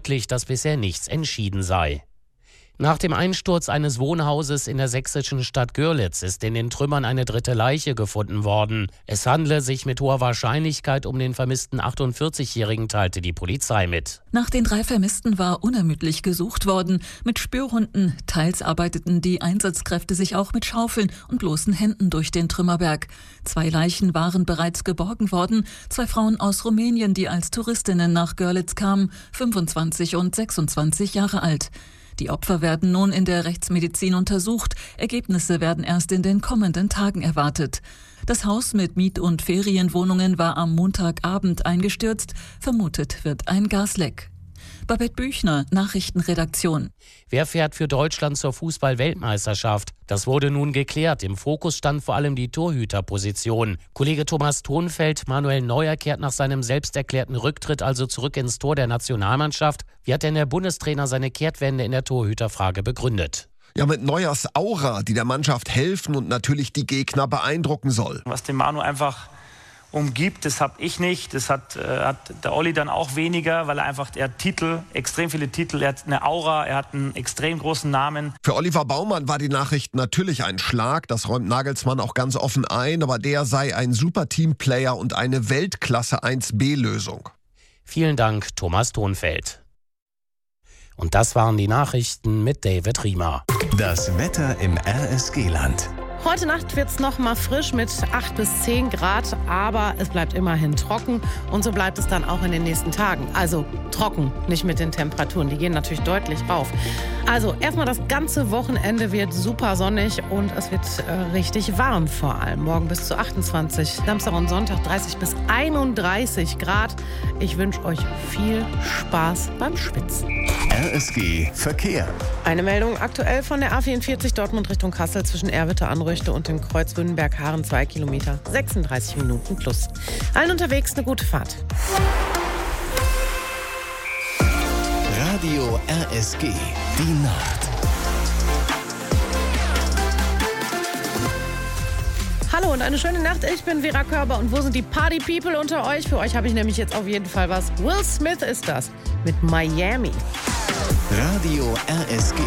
möglich, dass bisher nichts entschieden sei. Nach dem Einsturz eines Wohnhauses in der sächsischen Stadt Görlitz ist in den Trümmern eine dritte Leiche gefunden worden. Es handle sich mit hoher Wahrscheinlichkeit um den vermissten 48-Jährigen, teilte die Polizei mit. Nach den 3 Vermissten war unermüdlich gesucht worden. Mit Spürhunden, teils arbeiteten die Einsatzkräfte sich auch mit Schaufeln und bloßen Händen durch den Trümmerberg. 2 Leichen waren bereits geborgen worden. 2 Frauen aus Rumänien, die als Touristinnen nach Görlitz kamen, 25 und 26 Jahre alt. Die Opfer werden nun in der Rechtsmedizin untersucht. Ergebnisse werden erst in den kommenden Tagen erwartet. Das Haus mit Miet- und Ferienwohnungen war am Montagabend eingestürzt. Vermutet wird ein Gasleck. Babette Büchner, Nachrichtenredaktion. Wer fährt für Deutschland zur Fußball-Weltmeisterschaft? Das wurde nun geklärt. Im Fokus stand vor allem die Torhüterposition. Kollege Thomas Thonfeld, Manuel Neuer kehrt nach seinem selbst erklärten Rücktritt also zurück ins Tor der Nationalmannschaft. Wie hat denn der Bundestrainer seine Kehrtwende in der Torhüterfrage begründet? Ja, mit Neuers Aura, die der Mannschaft helfen und natürlich die Gegner beeindrucken soll. Was den Manu einfach umgibt, das habe ich nicht. Das hat der Olli dann auch weniger, weil er hat Titel, extrem viele Titel, er hat eine Aura, er hat einen extrem großen Namen. Für Oliver Baumann war die Nachricht natürlich ein Schlag, das räumt Nagelsmann auch ganz offen ein, aber der sei ein super Teamplayer und eine Weltklasse 1B-Lösung. Vielen Dank, Thomas Thonfeld. Und das waren die Nachrichten mit David Riemer. Das Wetter im RSG-Land. Heute Nacht wird es noch mal frisch mit 8 bis 10 Grad, aber es bleibt immerhin trocken und so bleibt es dann auch in den nächsten Tagen. Also trocken, nicht mit den Temperaturen, die gehen natürlich deutlich rauf. Also erstmal das ganze Wochenende wird super sonnig und es wird richtig warm vor allem. Morgen bis zu 28, Samstag und Sonntag 30 bis 31 Grad. Ich wünsche euch viel Spaß beim Schwitzen. RSG Verkehr. Eine Meldung aktuell von der A44 Dortmund Richtung Kassel zwischen Erwitte, Anrüchte und dem Kreuz Wünnenberg-Haaren 2 Kilometer, 36 Minuten plus. Allen unterwegs eine gute Fahrt. Radio RSG, die Nacht. Hallo und eine schöne Nacht. Ich bin Vera Körber und wo sind die Party-People unter euch? Für euch habe ich nämlich jetzt auf jeden Fall was. Will Smith ist das mit Miami. Radio RSG.